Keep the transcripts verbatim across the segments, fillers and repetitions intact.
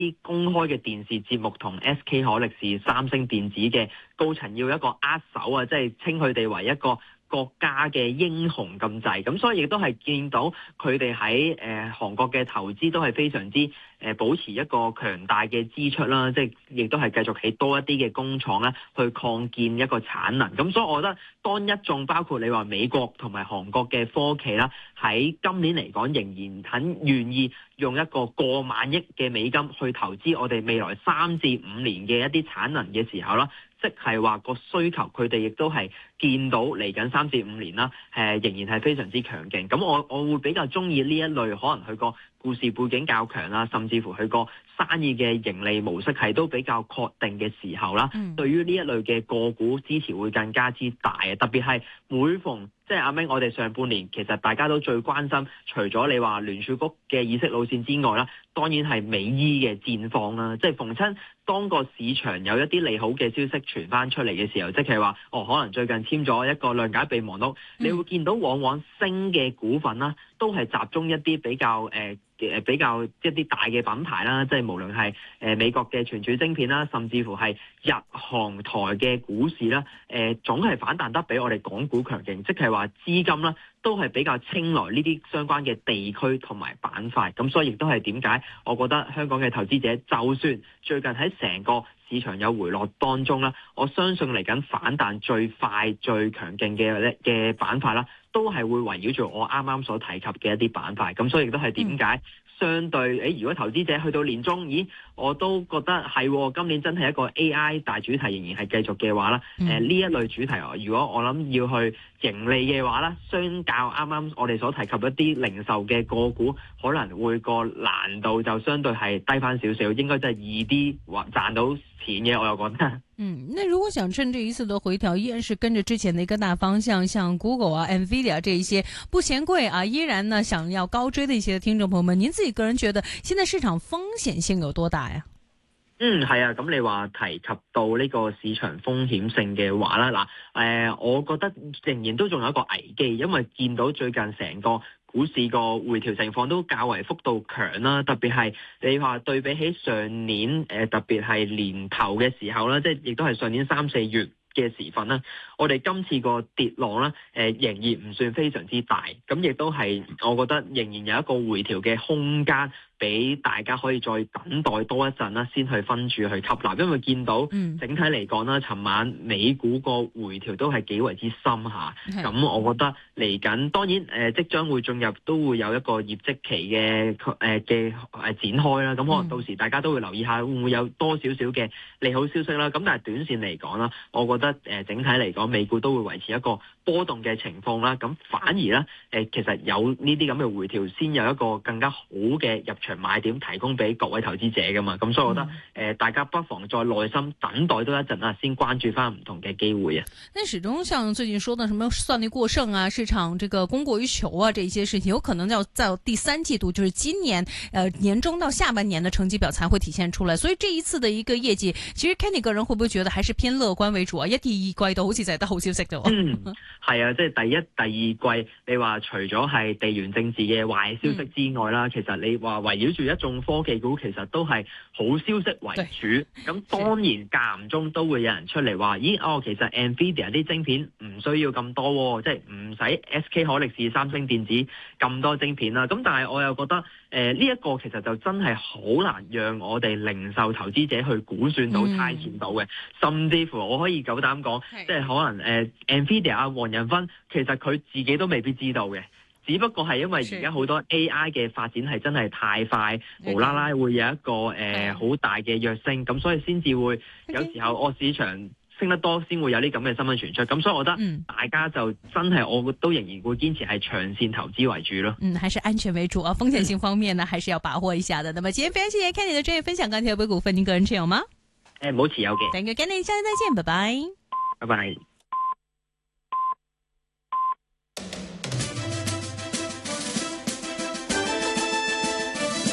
啲公開嘅電視節目同 S K 海力士、三星電子嘅高層要一個握手啊，即係稱佢哋為一個國家嘅英雄咁滯，咁所以亦都係見到佢哋喺誒韓國嘅投資都係非常之誒、呃、保持一個強大嘅支出啦，即係亦都係繼續起多一啲嘅工廠啦，去擴建一個產能。咁所以我覺得當一眾包括你話美國同埋韓國嘅科企啦，喺今年嚟講仍然很願意用一個過萬億嘅美金去投資我哋未來三至五年嘅一啲產能嘅時候啦。即係話個需求，佢哋亦都係見到嚟緊三至五年啦，誒仍然係非常之強勁。咁我我會比較中意呢一類，可能佢個故事背景較強啦，甚至乎佢個生意嘅盈利模式係都比較確定嘅時候啦。嗯、對於呢一類嘅個股支持會更加之大啊！特別係每逢即係阿明，我哋上半年其實大家都最關心，除咗你話聯儲局嘅議息路線之外啦，當然係美伊嘅戰況啦。即係逢親當個市場有一啲利好嘅消息傳翻出嚟嘅時候，即係話哦，可能最近簽咗一個諒解備忘錄，嗯、你會見到往往升嘅股份啦，都係集中一啲比較誒。呃誒比較一啲大嘅品牌啦，即係無論係誒美國嘅存儲晶片啦，甚至乎係日韓台嘅股市啦，誒總係反彈得比我哋港股強勁，即係話資金啦都係比較青睞呢啲相關嘅地區同埋板塊，咁所以亦都係點解我覺得香港嘅投資者就算最近喺成個市場有回落當中啦，我相信嚟緊反彈最快最強勁嘅嘅板塊啦，都係會圍繞住我啱啱所提及嘅一啲板塊，咁所以亦都係點解相對誒，如果投資者去到年中，咦，我都覺得係今年真係一個 A I 大主題仍然係繼續嘅話啦，誒呢、嗯、一類主題，如果我諗要去盈利嘅話咧，相較啱啱我哋所提及一啲零售嘅個股，可能會個難度就相對係低翻少少，應該真係易啲或賺到錢嘅，我又覺得。 嗯，那如果想趁這一次的回調，依然是跟着之前的一個大方向，像 Google 啊、Nvidia 這一些不嫌貴啊，依然呢想要高追的一些聽眾朋友們，您自己個人覺得現在市場風險性有多大呀？ 嗯，係啊，咁你話提及到呢個市場風險性嘅話啦，嗱，誒、呃，我覺得仍然都仲有一個危機，因為見到最近成個股市個回調情況都較為幅度強啦，特別係你話對比起上年，誒、呃、特別係年頭嘅時候啦，即係亦都係上年三四月嘅時分啦，我哋今次個跌浪咧，誒、呃、仍然唔算非常之大，咁亦都係我覺得仍然有一個回調嘅空間，俾大家可以再等待多一陣啦，先去分注去吸納，因為見到整體嚟講啦，尋晚美股個回調都係幾為之深下，咁、嗯、我覺得嚟緊當然誒、呃、即將會進入都會有一個業績期嘅誒嘅誒展開啦，咁可能到時大家都會留意下會唔會有多少少嘅利好消息啦，咁但係短線嚟講啦，我覺得誒、呃、整體嚟講美股都會維持一個波動嘅情況啦，咁反而咧誒、呃、其實有呢啲咁嘅回調先有一個更加好嘅入場買點提供俾各位投資者噶嘛，咁所以我覺得誒、嗯呃、大家不妨再耐心等待多一陣啊，先關注翻唔同嘅機會啊。 但始終像最近說的什麼算力過剩啊，市場這個供過於求啊，這些事情有可能要在第三季度，就是今年呃年中到下半年的成績表才會體現出來。所以這一次的一個業績，其實 Kenny 個人會不會覺得還是偏樂觀為主啊？一、第二季度好似就係得好消息啫。 嗯，係啊，即係第一、第二季，你話除咗係地緣政治嘅壞消息之外啦，嗯、其實你話圍繞住一眾科技股，其實都係好消息為主。咁當然間唔中都會有人出嚟話，咦哦，其實 Nvidia 啲晶片唔需要咁多，即係唔使 S K 海力士、三星電子咁多晶片啦。咁但係我又覺得，誒呢一個其實就真係好難讓我哋零售投資者去估算到、嗯、猜測到嘅，甚至乎我可以夠膽講，是即係可能誒、呃、Nvidia 啊、黃仁勳，其實佢自己都未必知道嘅。只不過係因為而家好多 A I 嘅發展係真係太快，無啦啦會有一個誒好、呃、大嘅躍升，咁所以先至會有時候我市場升得多，先會有啲咁嘅新聞傳出。咁所以我覺得大家就真係我都仍然會堅持係長線投資為主咯。嗯， 還是安全為主啊，風險性方面呢，還是要把握一下的。那麼今天非常謝謝 Kenny 的專業分享，鋼鐵股股份，您個人持有嗎？ 誒，冇持有嘅。 Thank you Kenny，下次再見，拜拜。 拜拜。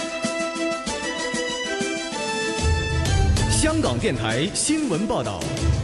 香港電台新聞報道。